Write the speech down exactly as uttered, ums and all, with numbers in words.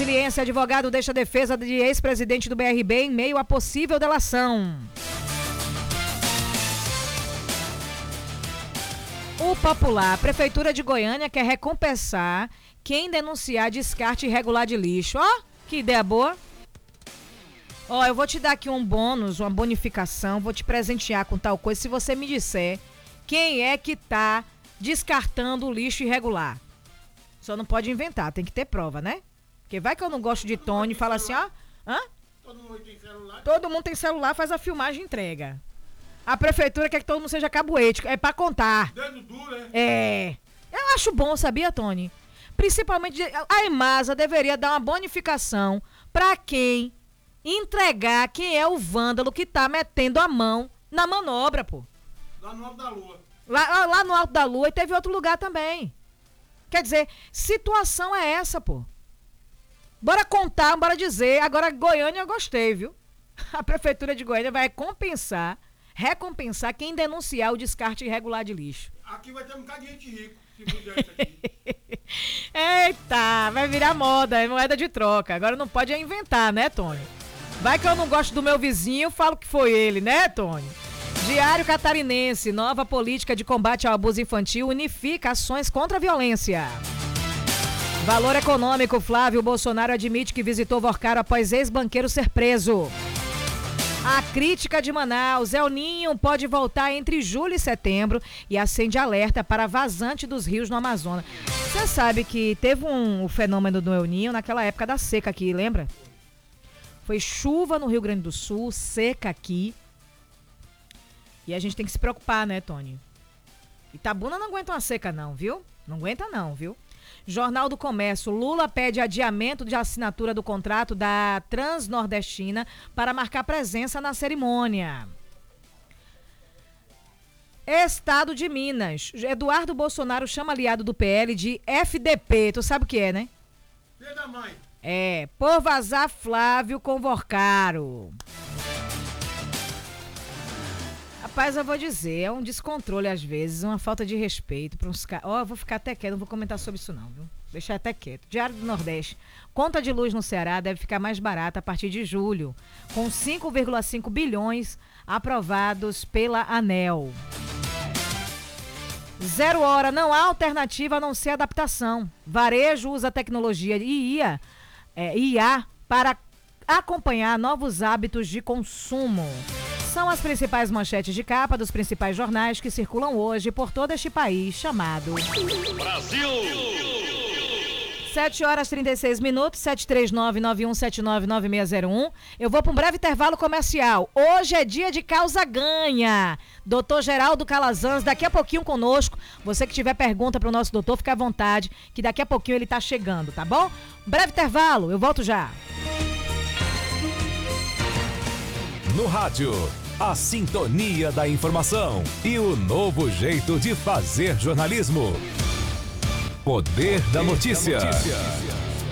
Brasiliense, advogado deixa a defesa de ex-presidente do B R B em meio a possível delação. O Popular, Prefeitura de Goiânia quer recompensar quem denunciar descarte irregular de lixo. Ó, oh, que ideia boa. Ó, oh, eu vou te dar aqui um bônus, uma bonificação, vou te presentear com tal coisa se você me disser quem é que tá descartando o lixo irregular. Só não pode inventar, tem que ter prova, né? Porque vai que eu não gosto de Tony e fala assim, ó... Hã? Todo mundo tem celular. Todo mundo tem celular, faz a filmagem e entrega. A prefeitura quer que todo mundo seja cabuético. É pra contar. Dedo duro, é? É. Eu acho bom, sabia, Tony? Principalmente, a Emasa deveria dar uma bonificação pra quem entregar quem é o vândalo que tá metendo a mão na manobra, pô. Lá no Alto da Lua. Lá, lá no Alto da Lua e teve outro lugar também. Quer dizer, situação é essa, pô. Bora contar, bora dizer. Agora, Goiânia eu gostei, viu? A prefeitura de Goiânia vai compensar, recompensar quem denunciar o descarte irregular de lixo. Aqui vai ter um bocado de gente rico, se fizer isso aqui. Eita, vai virar moda, é moeda de troca. Agora não pode inventar, né, Tony? Vai que eu não gosto do meu vizinho, falo que foi ele, né, Tony? Diário Catarinense, nova política de combate ao abuso infantil unifica ações contra a violência. Valor econômico, Flávio Bolsonaro admite que visitou Vorcaro após ex-banqueiro ser preso. A crítica de Manaus, El Ninho pode voltar entre julho e setembro e acende alerta para vazante dos rios no Amazonas. Você sabe que teve um, um fenômeno do El Ninho naquela época da seca aqui, lembra? Foi chuva no Rio Grande do Sul, seca aqui. E a gente tem que se preocupar, né, Tony? Itabuna não aguenta uma seca não, viu? Não aguenta não, viu? Jornal do Comércio, Lula pede adiamento de assinatura do contrato da Transnordestina para marcar presença na cerimônia. Estado de Minas, Eduardo Bolsonaro chama aliado do P L de F D P, tu sabe o que é, né? Filho da mãe. É, por vazar Flávio com Vorcaro. Rapaz, eu vou dizer, é um descontrole às vezes, uma falta de respeito para uns caras. Ó, oh, eu vou ficar até quieto, não vou comentar sobre isso não, viu? Deixar até quieto. Diário do Nordeste. Conta de luz no Ceará deve ficar mais barata a partir de julho, com cinco vírgula cinco bilhões aprovados pela ANEEL. Zero hora, não há alternativa a não ser adaptação. Varejo usa tecnologia I A, é, I A para acompanhar novos hábitos de consumo. São as principais manchetes de capa dos principais jornais que circulam hoje por todo este país chamado Brasil. sete horas e trinta e seis minutos, sete três nove, nove um sete nove, nove seis zero um. Eu vou para um breve intervalo comercial. Hoje é dia de causa ganha. doutor Geraldo Calazans, daqui a pouquinho conosco. Você que tiver pergunta para o nosso doutor, fica à vontade, que daqui a pouquinho ele está chegando, tá bom? Breve intervalo, eu volto já. No rádio, a sintonia da informação e o novo jeito de fazer jornalismo. Poder, Poder da notícia. Da notícia.